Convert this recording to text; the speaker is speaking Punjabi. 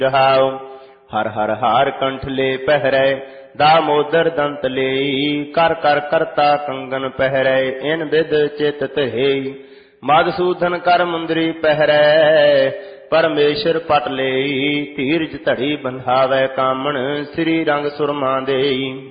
ਜਹਾਉ। ਹਰ ਹਰ ਹਾਰ ਕੰਠ ਲੈ ਪਹਿਰੈ, ਦਾਮੋਦਰ ਦੰਤ ਲਈ। ਕਰ ਕਰ ਕਰਤਾ ਕੰਗਨ ਪਹਿਰੈ, ਇਨ ਬਿਦ ਚਿਤ ਧਿਰੈ। ਮਧਸੂਦਨ ਕਰ ਮੁੰਦਰੀ ਪਹਿਰੈ, ਪਰਮੇਸ਼ਰ ਪਟ ਲਈ। ਧੀਰਜ ਧੜੀ ਬੰਧਾਵੈ ਕਾਮਣ, ਸ੍ਰੀ ਰੰਗ ਸੁਰਮਾ ਦੇਈ।